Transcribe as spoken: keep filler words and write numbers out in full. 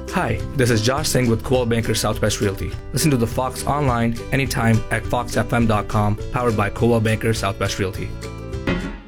Hi, this is Josh Singh with Coldwell Banker Southwest Realty. Listen to the Fox online anytime at fox f m dot com, powered by Coldwell Banker Southwest Realty.